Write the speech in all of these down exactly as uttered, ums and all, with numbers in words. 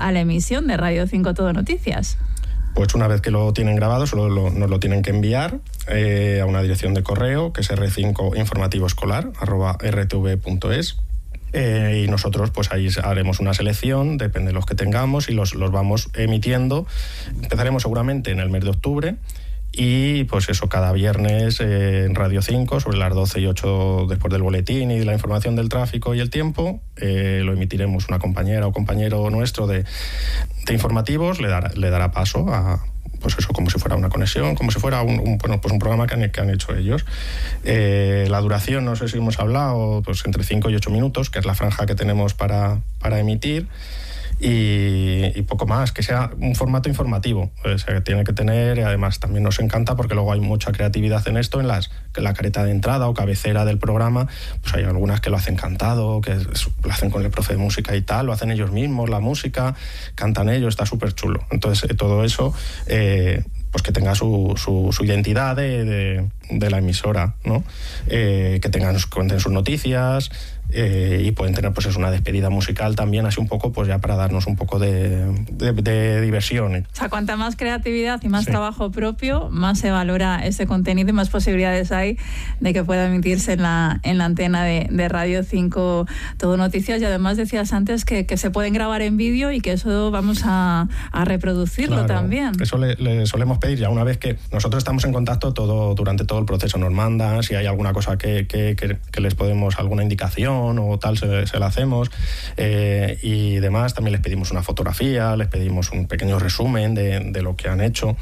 a la emisión de Radio cinco Todo Noticias? Pues una vez que lo tienen grabado, solo lo, nos lo tienen que enviar eh, a una dirección de correo, que es erre cinco informativo escolar arroba erre te ve punto es. Eh, y nosotros pues ahí haremos una selección, depende de los que tengamos, y los, los vamos emitiendo. Empezaremos seguramente en el mes de octubre, y pues eso, cada viernes eh, en Radio cinco, sobre las doce y ocho después del boletín y de la información del tráfico y el tiempo, eh, lo emitiremos una compañera o compañero nuestro de, de informativos, le dará, le dará paso a... pues eso, como si fuera una conexión, como si fuera un, un, bueno, pues un programa que han, que han hecho ellos. Eh, la duración, no sé si hemos hablado, pues entre cinco y ocho minutos, que es la franja que tenemos para, para emitir, y, y poco más, que sea un formato informativo. O sea, que tiene que tener, y además también nos encanta porque luego hay mucha creatividad en esto, en las, en la careta de entrada o cabecera del programa, pues hay algunas que lo hacen cantado, que lo hacen con el profe de música y tal, lo hacen ellos mismos, la música, cantan ellos, está súper chulo. Entonces, eh, todo eso... Eh, pues que tenga su, su, su identidad de, de, de la emisora, ¿no? Eh, que tengan, cuenten sus noticias, eh, y pueden tener pues es una despedida musical también, así un poco, pues ya para darnos un poco de, de, de diversión. O sea, cuanta más creatividad y más sí. trabajo propio, más se valora ese contenido y más posibilidades hay de que pueda emitirse en la, en la antena de, de Radio cinco Todo Noticias. Y además decías antes que, que se pueden grabar en vídeo y que eso vamos a, a reproducirlo. Claro, también. Eso le, le solemos pedir ya una vez que nosotros estamos en contacto todo durante todo el proceso. Nos mandan si hay alguna cosa que, que, que, que les podemos, alguna indicación o tal, se, se la hacemos, eh, y demás. También les pedimos una fotografía, les pedimos un pequeño resumen de, de lo que han hecho,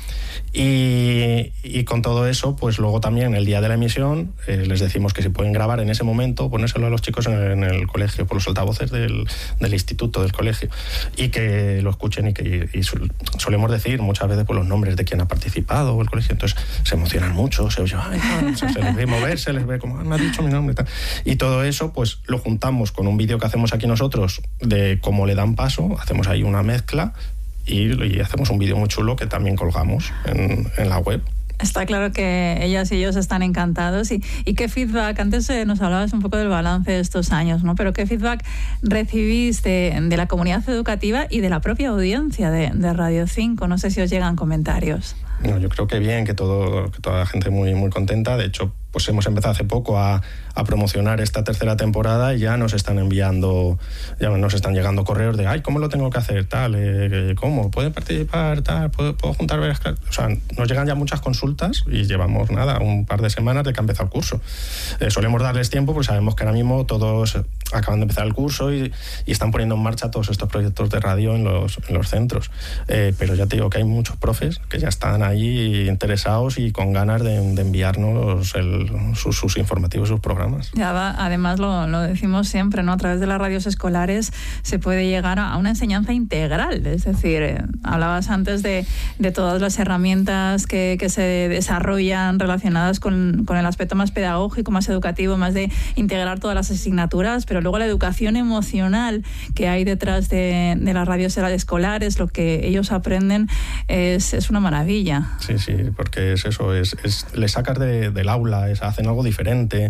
y, y con todo eso pues luego también el día de la emisión eh, les decimos que si pueden grabar en ese momento, ponérselo a los chicos en el, en el colegio por los altavoces del, del instituto, del colegio, y que lo escuchen, y que y solemos decir muchas veces por los nombres de quien ha participado o el colegio, entonces se emocionan mucho, se oye, ay, no, se, se les ve mover, se les ve como, ah, me ha dicho mi nombre y tal. Y todo eso pues lo juntamos con un vídeo que hacemos aquí nosotros de cómo le dan paso, hacemos ahí una mezcla y, y hacemos un vídeo muy chulo que también colgamos en, en la web. Está claro que ellas y ellos están encantados. ¿Y, y qué feedback? Antes eh, nos hablabas un poco del balance de estos años, ¿no? Pero ¿qué feedback recibís de, de la comunidad educativa y de la propia audiencia de, de Radio cinco? No sé si os llegan comentarios. No, yo creo que bien, que, todo, que toda la gente muy, muy contenta. De hecho, pues hemos empezado hace poco a, a promocionar esta tercera temporada y ya nos están enviando, ya nos están llegando correos de, ay, ¿cómo lo tengo que hacer? Tal, eh, ¿cómo? ¿Puede participar? Tal, ¿puedo, puedo juntar varias? O sea, nos llegan ya muchas consultas y llevamos, nada, un par de semanas de que ha empezado el curso. Eh, solemos darles tiempo porque sabemos que ahora mismo todos acaban de empezar el curso y, y están poniendo en marcha todos estos proyectos de radio en los, en los centros. Eh, pero ya te digo que hay muchos profes que ya están ahí interesados y con ganas de, de enviarnos el Sus, sus informativos, sus programas. Ya va, además lo, lo decimos siempre, ¿no? A través de las radios escolares se puede llegar a una enseñanza integral. Es decir, eh, hablabas antes de, de todas las herramientas que, que se desarrollan relacionadas con, con el aspecto más pedagógico, más educativo, más de integrar todas las asignaturas, pero luego la educación emocional que hay detrás de, de las radios escolares, lo que ellos aprenden es, es una maravilla. Sí, sí, porque es eso, es, es le sacas de, del aula, es, hacen algo diferente,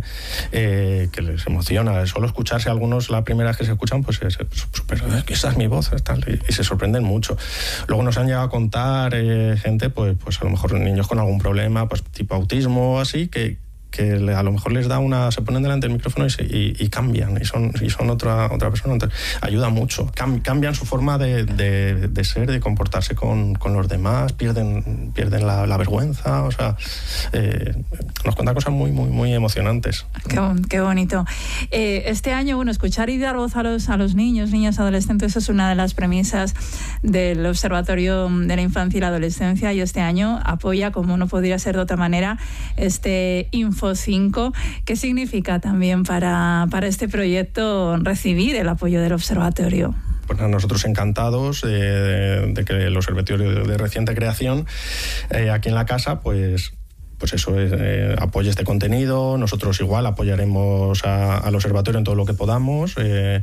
eh, que les emociona. Solo escucharse a algunos, la primera vez que se escuchan, pues es súper, esa es mi voz, tal, y, y se sorprenden mucho. Luego nos han llegado a contar eh, gente, pues, pues a lo mejor niños con algún problema, pues tipo autismo o así, que que a lo mejor les da una, se ponen delante del micrófono y, se, y, y cambian, y son, y son otra, otra persona. Entonces, ayuda mucho. Cam, cambian su forma de, de, de ser, de comportarse con, con los demás, pierden, pierden la, la vergüenza, o sea, eh, nos cuentan cosas muy, muy, muy emocionantes. Qué, qué bonito. Eh, este año, bueno, escuchar y dar voz a los, a los niños, niñas, adolescentes, es una de las premisas del Observatorio de la Infancia y la Adolescencia, y este año apoya, como no podría ser de otra manera, este Info cinco. ¿Qué significa también para, para este proyecto recibir el apoyo del observatorio? Pues nosotros encantados eh, de que el Observatorio de Reciente Creación eh, aquí en la casa, pues pues eso, eh, apoye este contenido. Nosotros igual apoyaremos a, al observatorio en todo lo que podamos, eh,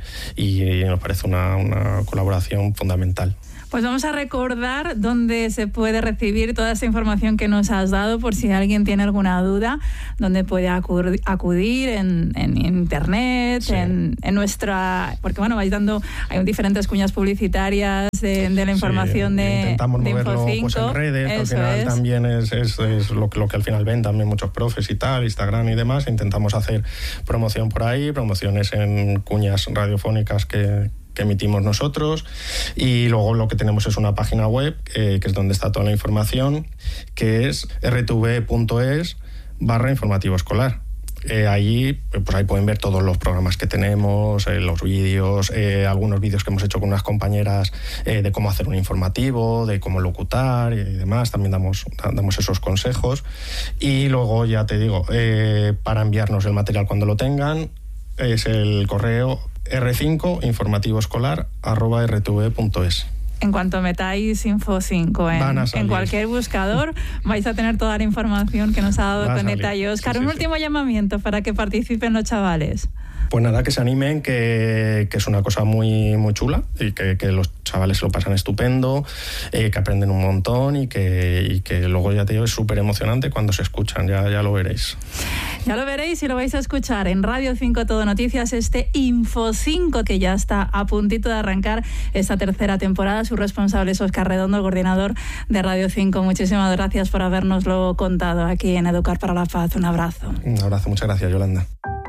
y nos parece una, una colaboración fundamental. Pues vamos a recordar dónde se puede recibir toda esa información que nos has dado, por si alguien tiene alguna duda, dónde puede acudir en, en internet, sí. en, en nuestra... Porque bueno, vais dando, hay diferentes cuñas publicitarias través de, de la información sí, de intentamos de moverlo Info cinco. Pues, en redes, Eso al final es. también es, es, es lo, lo que al final ven también muchos profes y tal, Instagram y demás. Intentamos hacer promoción por ahí, promociones en cuñas radiofónicas que que emitimos nosotros, y luego lo que tenemos es una página web eh, que es donde está toda la información, que es r t v punto es barra informativo escolar. Eh, allí, pues ahí pueden ver todos los programas que tenemos, eh, los vídeos, eh, algunos vídeos que hemos hecho con unas compañeras eh, de cómo hacer un informativo, de cómo locutar y demás. También damos, damos esos consejos. Y luego, ya te digo, eh, para enviarnos el material cuando lo tengan, es el correo r cinco informativo escolar arroba r t v punto es. En cuanto metáis Info cinco en, en cualquier buscador, vais a tener toda la información que nos ha dado Toneta y Óscar. Sí, sí, un último sí. llamamiento para que participen los chavales. Pues nada, que se animen, que, que es una cosa muy, muy chula y que, que los chavales se lo pasan estupendo, eh, que aprenden un montón y que, y que luego, ya te digo, es súper emocionante cuando se escuchan, ya, ya lo veréis. Ya lo veréis y lo vais a escuchar en Radio cinco Todo Noticias, este Info cinco que ya está a puntito de arrancar esta tercera temporada. Su responsable es Óscar Redondo, el coordinador de Radio cinco. Muchísimas gracias por habernoslo contado aquí en Educar para la Paz. Un abrazo. Un abrazo, muchas gracias, Yolanda.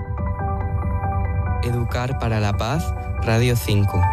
Educar para la Paz, Radio cinco.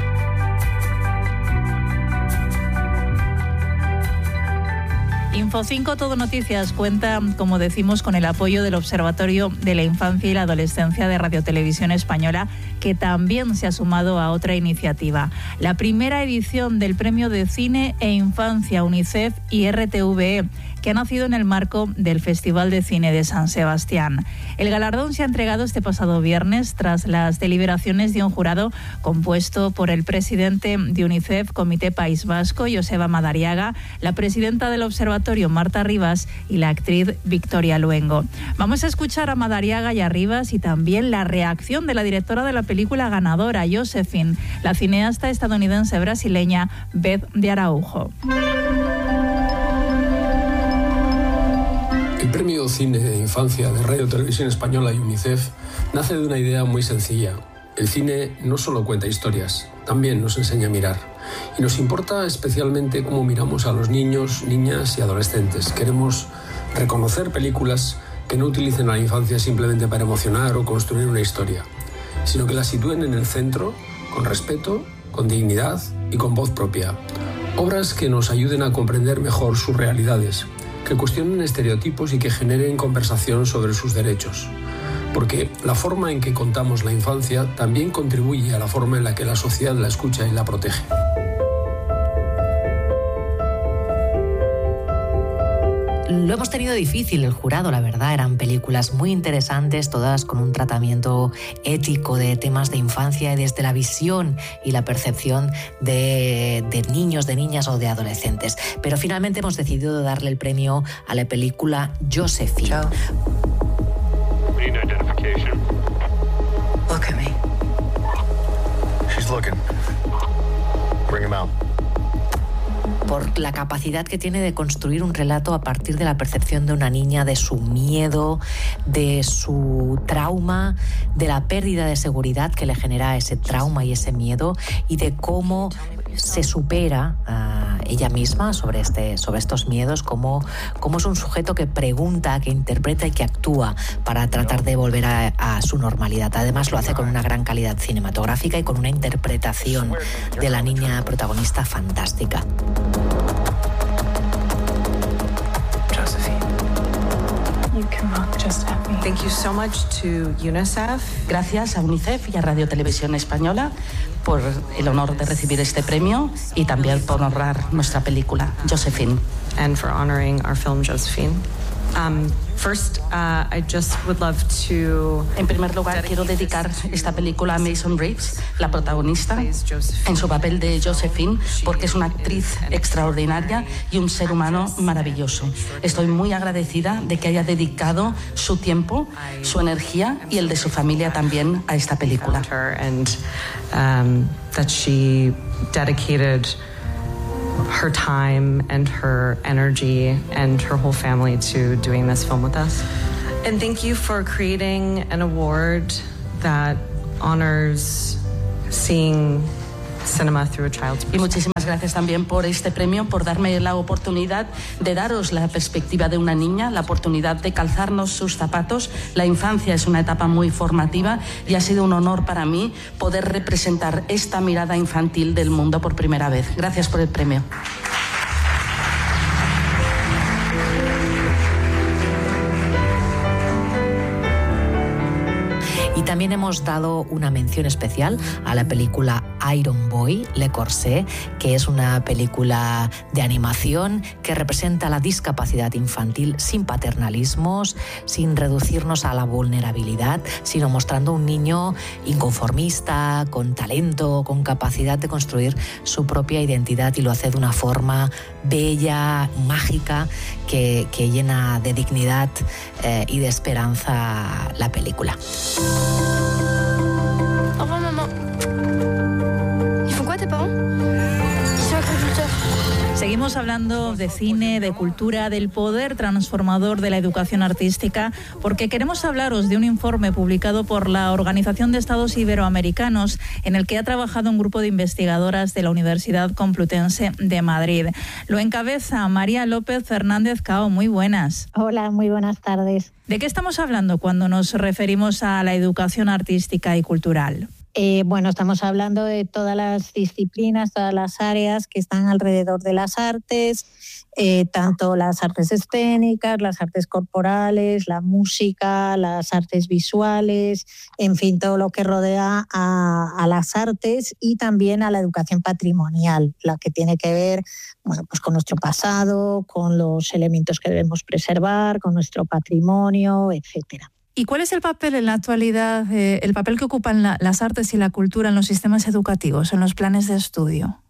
Info cinco Todo Noticias cuenta, como decimos, con el apoyo del Observatorio de la Infancia y la Adolescencia de Radio Televisión Española, que también se ha sumado a otra iniciativa, la primera edición del Premio de Cine e Infancia UNICEF y R T V E, que ha nacido en el marco del Festival de Cine de San Sebastián. El galardón se ha entregado este pasado viernes tras las deliberaciones de un jurado compuesto por el presidente de UNICEF, Comité País Vasco, Joseba Madariaga, la presidenta del Observatorio, Marta Rivas, y la actriz Victoria Luengo. Vamos a escuchar a Madariaga y a Rivas y también la reacción de la directora de la película ganadora, Josephine, la cineasta estadounidense brasileña Beth de Araujo. El Premio Cine de Infancia de Radio Televisión Española y UNICEF nace de una idea muy sencilla. El cine no solo cuenta historias, también nos enseña a mirar. Y nos importa especialmente cómo miramos a los niños, niñas y adolescentes. Queremos reconocer películas que no utilicen a la infancia simplemente para emocionar o construir una historia, sino que la sitúen en el centro, con respeto, con dignidad y con voz propia. Obras que nos ayuden a comprender mejor sus realidades, que cuestionen estereotipos y que generen conversación sobre sus derechos. Porque la forma en que contamos la infancia también contribuye a la forma en la que la sociedad la escucha y la protege. Lo hemos tenido difícil el jurado, la verdad. Eran películas muy interesantes, todas con un tratamiento ético de temas de infancia y desde la visión y la percepción de, de niños, de niñas o de adolescentes. Pero finalmente hemos decidido darle el premio a la película Josephine. Joe. We need identification. Look at me. She's looking. Bring him out. Por la capacidad que tiene de construir un relato a partir de la percepción de una niña, de su miedo, de su trauma, de la pérdida de seguridad que le genera ese trauma y ese miedo, y de cómo se supera a ella misma sobre, este, sobre estos miedos, cómo, cómo es un sujeto que pregunta, que interpreta y que actúa para tratar de volver a, a su normalidad. Además lo hace con una gran calidad cinematográfica y con una interpretación de la niña protagonista fantástica. Thank you so much to UNICEF. Gracias a UNICEF y a Radio Televisión Española por el honor de recibir este premio y también por honrar nuestra película, Josephine. And for honoring our film, Josephine. Um, first, uh, I just would love to... En primer lugar, quiero dedicar esta película a Mason Reeves, la protagonista, en su papel de Josephine, porque es una actriz extraordinaria y un ser humano maravilloso. Estoy muy agradecida de que haya dedicado su tiempo, su energía y el de su familia también a esta película. And um, that she dedicated her time and her energy and her whole family to doing this film with us. And thank you for creating an award that honors seeing cinema through a child's perspective. Y muchísimas gracias también por este premio, por darme la oportunidad de daros la perspectiva de una niña, la oportunidad de calzarnos sus zapatos. La infancia es una etapa muy formativa y ha sido un honor para mí poder representar esta mirada infantil del mundo por primera vez. Gracias por el premio. Y también hemos dado una mención especial a la película Iron Boy, Le Corset, que es una película de animación que representa la discapacidad infantil sin paternalismos, sin reducirnos a la vulnerabilidad, sino mostrando un niño inconformista, con talento, con capacidad de construir su propia identidad, y lo hace de una forma bella, mágica, que, que llena de dignidad eh, y de esperanza la película. Au revoir, maman. Ils font quoi tes parents? Ils sont agriculteurs. Seguimos hablando de cine, de cultura, del poder transformador de la educación artística, porque queremos hablaros de un informe publicado por la Organización de Estados Iberoamericanos, en el que ha trabajado un grupo de investigadoras de la Universidad Complutense de Madrid. Lo encabeza María López Fernández Cao. Muy buenas. Hola, muy buenas tardes. ¿De qué estamos hablando cuando nos referimos a la educación artística y cultural? Eh, bueno, estamos hablando de todas las disciplinas, todas las áreas que están alrededor de las artes, eh, tanto las artes escénicas, las artes corporales, la música, las artes visuales, en fin, todo lo que rodea a, a las artes, y también a la educación patrimonial, la que tiene que ver, bueno, pues con nuestro pasado, con los elementos que debemos preservar, con nuestro patrimonio, etcétera. ¿Y cuál es el papel en la actualidad, eh, el papel que ocupan la, las artes y la cultura en los sistemas educativos, en los planes de estudio?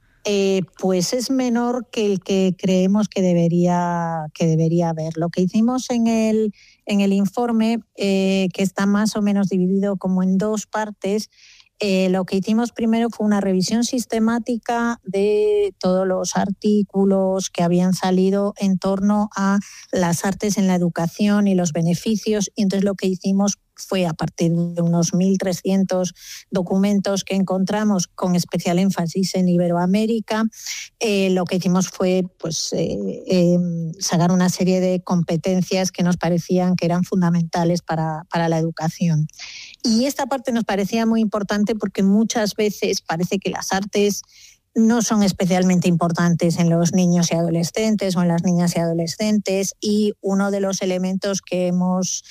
Eh, pues es menor que el que creemos que debería, que debería haber. Lo que hicimos en el, en el informe, eh, que está más o menos dividido como en dos partes, Eh, lo que hicimos primero fue una revisión sistemática de todos los artículos que habían salido en torno a las artes en la educación y los beneficios, y entonces lo que hicimos fue, a partir de unos mil trescientos documentos que encontramos, con especial énfasis en Iberoamérica, eh, lo que hicimos fue pues, eh, eh, sacar una serie de competencias que nos parecían que eran fundamentales para, para la educación. Y esta parte nos parecía muy importante porque muchas veces parece que las artes no son especialmente importantes en los niños y adolescentes o en las niñas y adolescentes, y uno de los elementos que hemos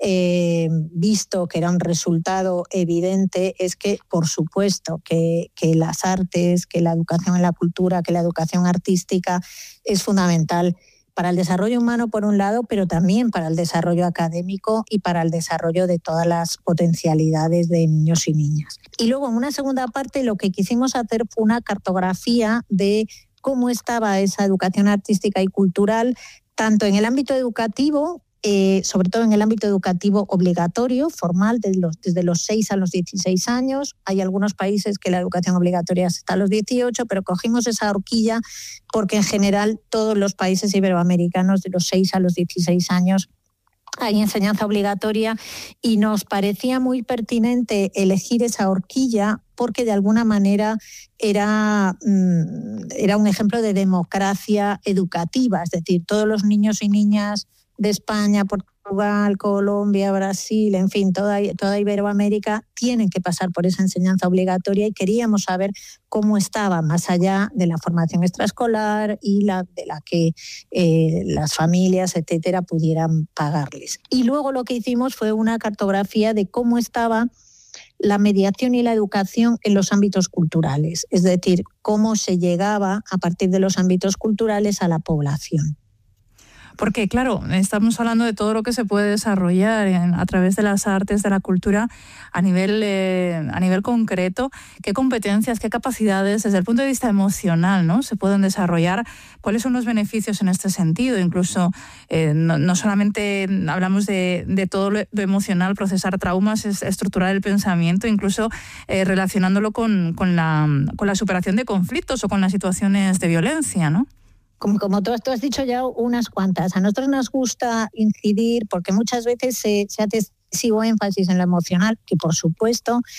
eh, visto que era un resultado evidente es que, por supuesto, que, que las artes, que la educación en la cultura, que la educación artística es fundamental para el desarrollo humano, por un lado, pero también para el desarrollo académico y para el desarrollo de todas las potencialidades de niños y niñas. Y luego, en una segunda parte, lo que quisimos hacer fue una cartografía de cómo estaba esa educación artística y cultural, tanto en el ámbito educativo, eh, sobre todo en el ámbito educativo obligatorio, formal, desde los, desde los seis a los dieciséis años. Hay algunos países que la educación obligatoria es hasta los dieciocho, pero cogimos esa horquilla porque en general todos los países iberoamericanos de los seis a los dieciséis años hay enseñanza obligatoria, y nos parecía muy pertinente elegir esa horquilla porque de alguna manera era, era un ejemplo de democracia educativa, es decir, todos los niños y niñas de España, Portugal, Colombia, Brasil, en fin, toda, toda Iberoamérica tienen que pasar por esa enseñanza obligatoria, y queríamos saber cómo estaba, más allá de la formación extraescolar y la de la que eh, las familias, etcétera, pudieran pagarles. Y luego lo que hicimos fue una cartografía de cómo estaba la mediación y la educación en los ámbitos culturales, es decir, cómo se llegaba a partir de los ámbitos culturales a la población. Porque, claro, estamos hablando de todo lo que se puede desarrollar en, a través de las artes, de la cultura, a nivel, eh, a nivel concreto. ¿Qué competencias, qué capacidades, desde el punto de vista emocional, ¿no?, se pueden desarrollar? ¿Cuáles son los beneficios en este sentido? Incluso, eh, no, no solamente hablamos de, de todo lo, lo emocional, procesar traumas, es estructurar el pensamiento, incluso eh, relacionándolo con, con, la, con la superación de conflictos o con las situaciones de violencia, ¿no? Como, como tú, tú has dicho ya unas cuantas, a nosotros nos gusta incidir porque muchas veces se, se hace excesivo énfasis en lo emocional, que por supuesto,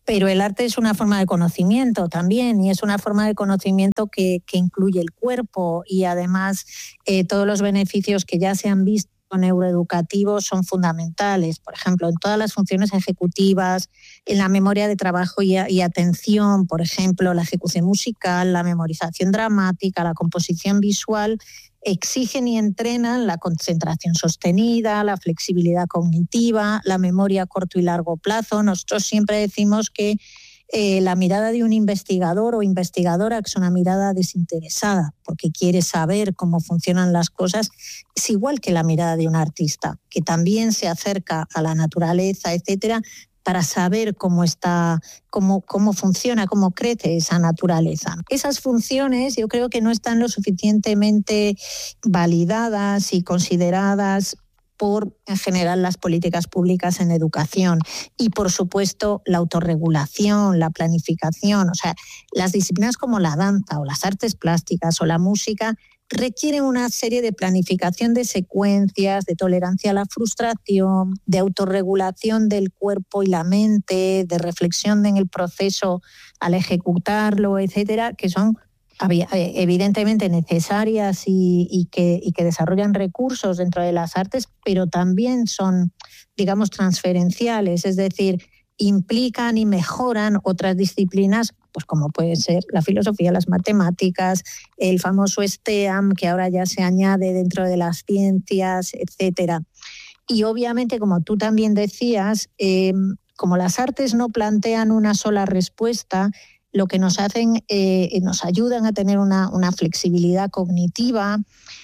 pero el arte es una forma de conocimiento también, y es una forma de conocimiento que, que incluye el cuerpo, y además eh, todos los beneficios que ya se han visto neuroeducativos son fundamentales. Por ejemplo, en todas las funciones ejecutivas, en la memoria de trabajo y, y atención, por ejemplo, la ejecución musical, la memorización dramática, la composición visual, exigen y entrenan la concentración sostenida, la flexibilidad cognitiva, la memoria a corto y largo plazo. Nosotros siempre decimos que eh, la mirada de un investigador o investigadora, que es una mirada desinteresada, porque quiere saber cómo funcionan las cosas, es igual que la mirada de un artista, que también se acerca a la naturaleza, etcétera, para saber cómo está, cómo, cómo funciona, cómo crece esa naturaleza. Esas funciones yo creo que no están lo suficientemente validadas y consideradas por, en general, las políticas públicas en educación. Y, por supuesto, la autorregulación, la planificación. O sea, las disciplinas como la danza o las artes plásticas o la música requieren una serie de planificación de secuencias, de tolerancia a la frustración, de autorregulación del cuerpo y la mente, de reflexión en el proceso al ejecutarlo, etcétera, que son evidentemente necesarias y, y, que, y que desarrollan recursos dentro de las artes, pero también son, digamos, transferenciales, es decir, implican y mejoran otras disciplinas, pues como puede ser la filosofía, las matemáticas, el famoso STEAM, que ahora ya se añade dentro de las ciencias, etcétera. Y obviamente, como tú también decías, eh, como las artes no plantean una sola respuesta, lo que nos hacen, eh, nos ayudan a tener una, una flexibilidad cognitiva,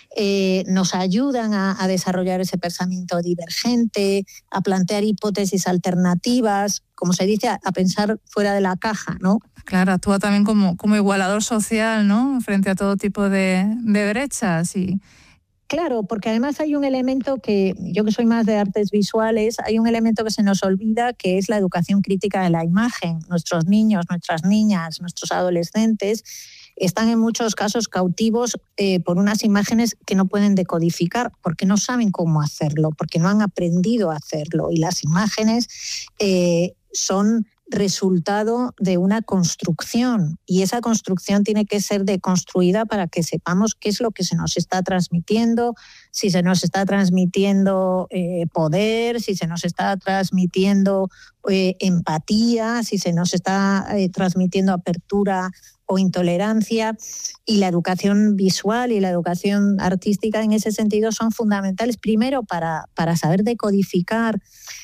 eh, nos ayudan a, a desarrollar ese pensamiento divergente, a plantear hipótesis alternativas, como se dice, a, a pensar fuera de la caja, ¿no? Claro, actúa también como, como igualador social, ¿no? Frente a todo tipo de, de brechas y... Claro, porque además hay un elemento que, yo que soy más de artes visuales, hay un elemento que se nos olvida, que es la educación crítica de la imagen. Nuestros niños, nuestras niñas, nuestros adolescentes están en muchos casos cautivos eh, por unas imágenes que no pueden decodificar, porque no saben cómo hacerlo, porque no han aprendido a hacerlo. Y las imágenes eh, son resultado de una construcción, y esa construcción tiene que ser deconstruida para que sepamos qué es lo que se nos está transmitiendo, si se nos está transmitiendo eh, poder, si se nos está transmitiendo eh, empatía, si se nos está eh, transmitiendo apertura o intolerancia. Y la educación visual y la educación artística en ese sentido son fundamentales, primero para, para saber decodificar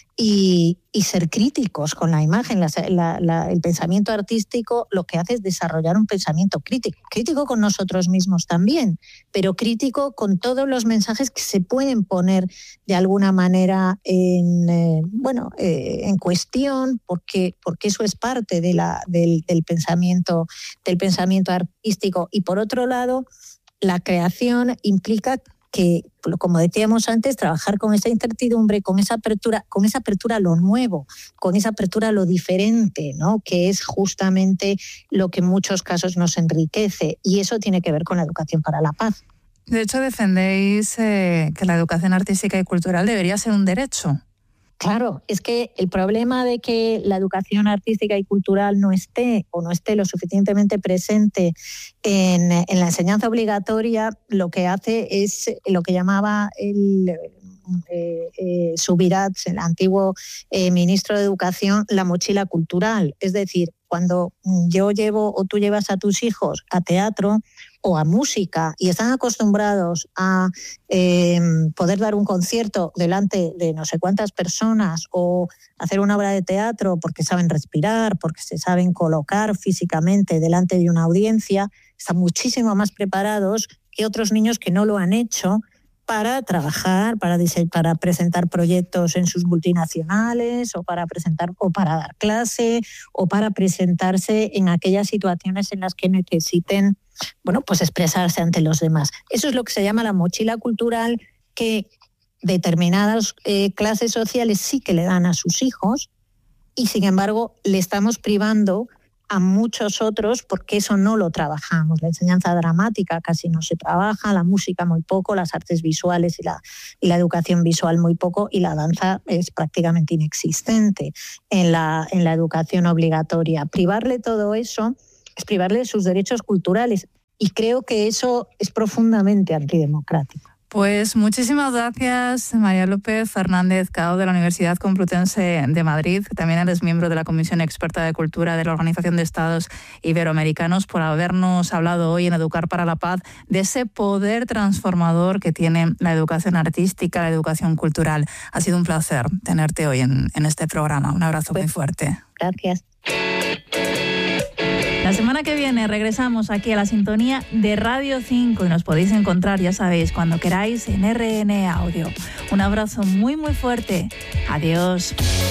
Y, y ser críticos con la imagen. La, la, la, el pensamiento artístico lo que hace es desarrollar un pensamiento crítico, crítico con nosotros mismos también, pero crítico con todos los mensajes que se pueden poner de alguna manera en, eh, bueno, eh, en cuestión, porque, porque eso es parte de la, del, del, pensamiento, del pensamiento artístico. Y por otro lado, la creación implica que, como decíamos antes, trabajar con esa incertidumbre, con esa apertura, con esa apertura a lo nuevo, con esa apertura a lo diferente, ¿no? Que es justamente lo que en muchos casos nos enriquece, y eso tiene que ver con la educación para la paz. De hecho, defendéis eh, que la educación artística y cultural debería ser un derecho. Claro, es que el problema de que la educación artística y cultural no esté o no esté lo suficientemente presente en, en la enseñanza obligatoria, lo que hace es lo que llamaba el eh, eh, Subirats, el antiguo eh, ministro de Educación, la mochila cultural. Es decir, cuando yo llevo o tú llevas a tus hijos a teatro o a música y están acostumbrados a eh, poder dar un concierto delante de no sé cuántas personas o hacer una obra de teatro porque saben respirar, porque se saben colocar físicamente delante de una audiencia, están muchísimo más preparados que otros niños que no lo han hecho para trabajar, para, para presentar proyectos en sus multinacionales o para presentar o para dar clase o para presentarse en aquellas situaciones en las que necesiten, bueno, pues expresarse ante los demás. Eso es lo que se llama la mochila cultural, que determinadas eh, clases sociales sí que le dan a sus hijos, y sin embargo le estamos privando a muchos otros, porque eso no lo trabajamos. La enseñanza dramática casi no se trabaja, la música muy poco, las artes visuales y la, y la educación visual muy poco, y la danza es prácticamente inexistente en la, en la educación obligatoria. Privarle todo eso es privarle de sus derechos culturales, y creo que eso es profundamente antidemocrático. Pues muchísimas gracias, María López Fernández Cao, de la Universidad Complutense de Madrid, que también eres miembro de la Comisión Experta de Cultura de la Organización de Estados Iberoamericanos, por habernos hablado hoy en Educar para la Paz de ese poder transformador que tiene la educación artística, la educación cultural. Ha sido un placer tenerte hoy en, en este programa. Un abrazo pues, muy fuerte. Gracias. La semana que viene regresamos aquí a la sintonía de Radio cinco y nos podéis encontrar, ya sabéis, cuando queráis en R N Audio. Un abrazo muy muy fuerte. Adiós.